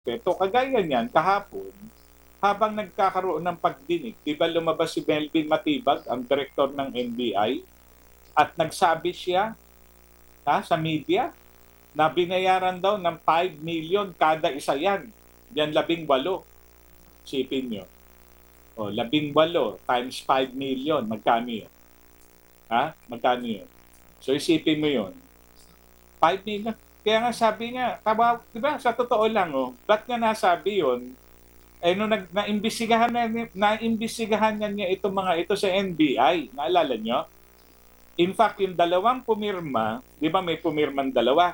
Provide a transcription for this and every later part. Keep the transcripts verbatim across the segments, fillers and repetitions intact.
respeto. Kagaya niyan, kahapon, habang nagkakaroon ng pagdinig, di ba lumabas si Melvin Matibag, ang direktor ng N B I, at nagsabi siya ha, sa media na binayaran daw ng five million kada isa yan. Yan labing walo. Sipin nyo. O, labing walo times five million. Magkano yun? Ha? Magkano yun? So isipin mo yun. five million. Kaya nga sabi nga, kabaw, di ba, sa totoo lang, oh, ba't nga nasabi yun? Eh, nung nag, naimbestigahan na, naimbestigahan na niya itong mga ito sa N B I. Naalala nyo? In fact, yung dalawang pumirma, di ba may pumirman dalawa?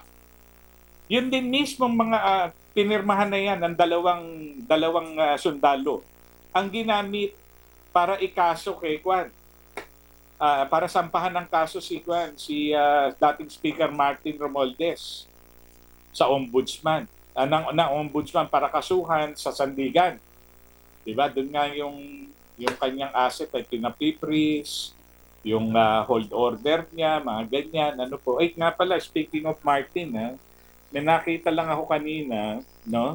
Yun din mismong mga uh, pinirmahan na yan ng dalawang, dalawang uh, sundalo ang ginamit para ikaso kay Kwan. Uh, para sampahan ng kaso si Kwan, si uh, dating Speaker Martin Romualdez sa ombudsman. Uh, ng, ng ombudsman para kasuhan sa Sandigan. Diba? Doon nga yung, yung kanyang asset ay pinapipris, yung uh, hold order niya, mga ganyan, ano po. Ay, nga pala, speaking of Martin, ha, may nakita lang ako kanina, no,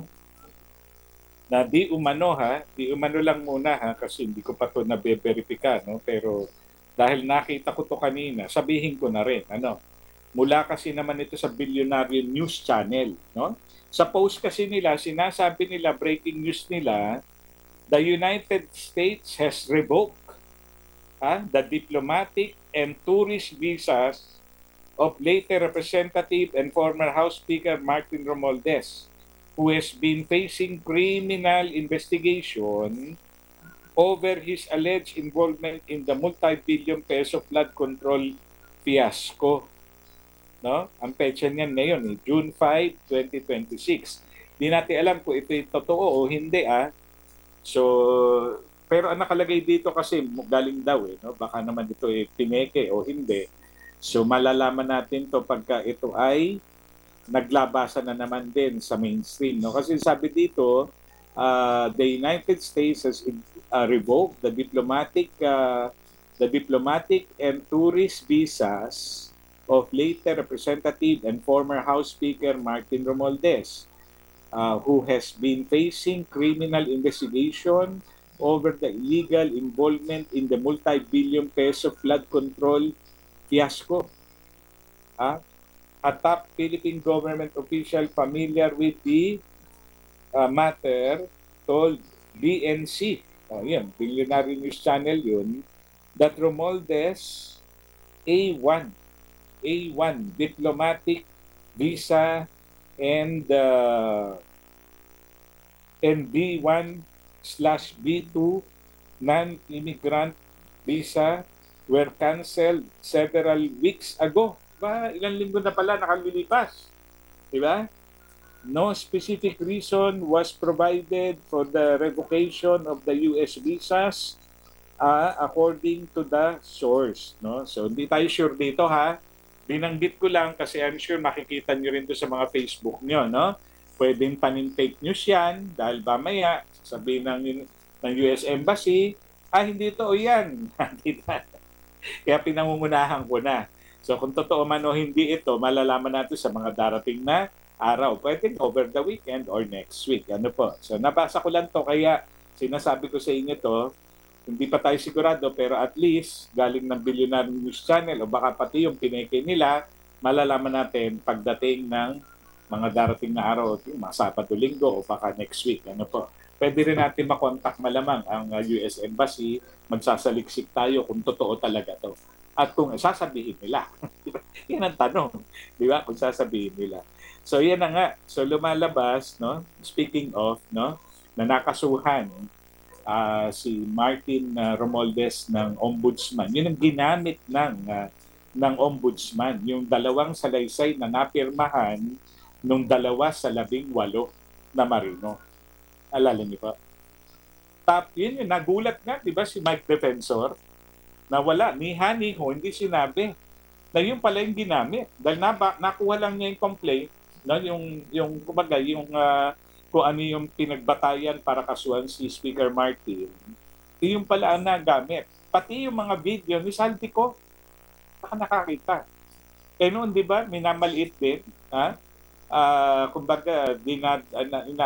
na di umano ha, di umano lang muna ha, kasi hindi ko pa to nabe-verify, no, pero dahil nakita ko to kanina, sabihin ko na rin, ano, mula kasi naman ito sa Billionaire News Channel, no? Sa post kasi nila, sinasabi nila, breaking news nila, the United States has revoked ha, the diplomatic and tourist visas of later Representative and former House Speaker Martin Romualdez, who has been facing criminal investigation over his alleged involvement in the multi-billion peso flood control fiasco. No? Ang petsa niyan ngayon, eh, June fifth, twenty twenty-six. Di natin alam kung ito totoo o hindi. Ah. So, pero ang nakalagay dito kasi galing daw eh, no? Baka naman ito eh, pineke o hindi. So malalaman natin to pagka ito ay naglabasan na naman din sa mainstream. No? Kasi sabi dito, uh, the United States has uh, revoked the diplomatic uh, the diplomatic and tourist visas of later Representative and former House Speaker Martin Romualdez, uh, who has been facing criminal investigation over the illegal involvement in the multi-billion peso flood control fiasco. Ah, a top Philippine government official familiar with the uh, matter told B N C, oh, yun, Billionaire News Channel yun, that Romualdez A one, A one diplomatic visa and uh, and B one slash B two non-immigrant visa were canceled several weeks ago. Diba? Ilang linggo na pala nakalilipas. Diba? No specific reason was provided for the revocation of the U S visas uh, according to the source. No? So hindi tayo sure dito ha. Binanggit ko lang kasi I'm sure makikita nyo rin to sa mga Facebook nyo. No? Pwedeng panin fake news yan dahil mamaya sabihin ng, ng U S Embassy, ah hindi to o yan. Kaya pinangungunahan ko na. So kung totoo man o hindi ito, malalaman natin sa mga darating na araw. Pwedeng over the weekend or next week. Ano po? So nabasa ko lang to kaya sinasabi ko sa inyo to, hindi pa tayo sigurado pero at least galing ng Billionaire News Channel o baka pati yung pineke nila, malalaman natin pagdating ng mga darating na araw, mga Sabado, Linggo o baka next week. Ano po? Pwede rin natin makontak malamang ang U S Embassy, magsasaliksik tayo kung totoo talaga to. At kung sasabihin nila. Yan ang tanong. Di ba? Kung sasabihin nila. So yan na nga. So lumalabas, no? Speaking of, no? Na nakasuhan uh, si Martin uh, Romualdez ng ombudsman. Yun ang ginamit ng, uh, ng ombudsman. Yung dalawang salaysay na napirmahan nung dalawa sa labing walo na marino. Alala niyo pa? Top yun, yun, nagulat nga, di ba, si Mike Defensor, na wala, ni ha, ni ho, hindi sinabi na yun pala yung ginamit. Dahil naba, nakuha lang niya yung complaint, no, yung, yung, kumbaga, yung, uh, kung ano yung pinagbatayan para kasuhan si Speaker Martin, yung pala ang nagamit. Pati yung mga video ni Saltico, baka nakakita. Eh noon, di ba, minamaliit din, ha? ah kumbaga, di na, na,